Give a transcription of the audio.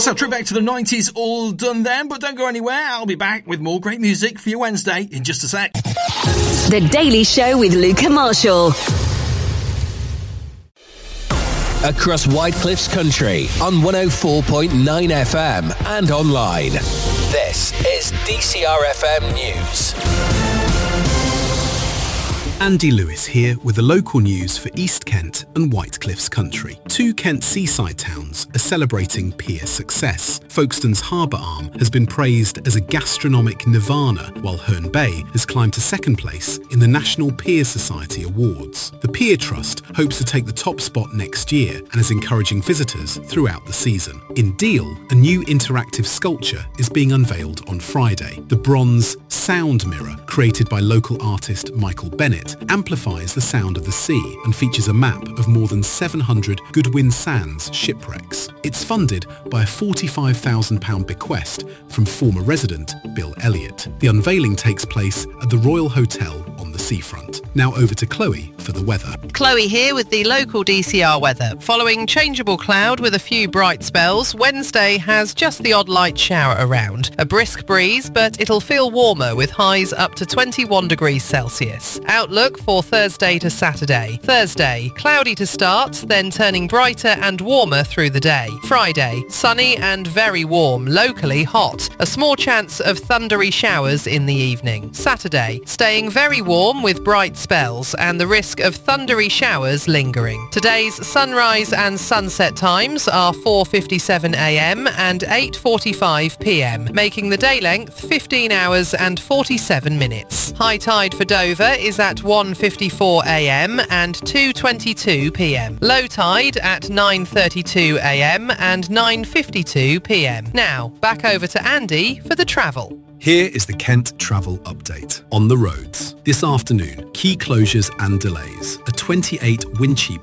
That's our trip back to the 90s all done then, but don't go anywhere. I'll be back with more great music for your Wednesday in just a sec. The Daily Show with Luca Marshall. Across Whitecliffs Country on 104.9 FM and online. This is DCRFM News. Andy Lewis here with the local news for East Kent and Whitecliffs Country. Two Kent seaside towns are celebrating pier success. Folkestone's harbour arm has been praised as a gastronomic nirvana, while Herne Bay has climbed to second place in the National Pier Society Awards. The Pier Trust hopes to take the top spot next year and is encouraging visitors throughout the season. In Deal, a new interactive sculpture is being unveiled on Friday. The bronze sound mirror, created by local artist Michael Bennett, amplifies the sound of the sea and features a map of more than 700 Goodwin Sands shipwrecks. It's funded by a £45,000 bequest from former resident Bill Elliott. The unveiling takes place at the Royal Hotel on the seafront. Now over to Chloe for the weather. Chloe here with the local DCR weather. Following changeable cloud with a few bright spells, Wednesday has just the odd light shower around. A brisk breeze, but it'll feel warmer with highs up to 21 degrees Celsius. Outlook for Thursday to Saturday. Thursday, cloudy to start, then turning brighter and warmer through the day. Friday, sunny and very warm, locally hot. A small chance of thundery showers in the evening. Saturday, staying very warm with bright spells and the risk of thundery showers lingering. Today's sunrise and sunset times are 4:57 a.m. and 8:45 p.m, making the day length 15 hours and 47 minutes. High tide for Dover is at 1:54 a.m. and 2:22 p.m. Low tide at 9:32 a.m. and 9:52 p.m. Now, back over to Andy for the travel. Here is the Kent travel update. On the roads. This afternoon, key closures and delays. A 28 Wincheap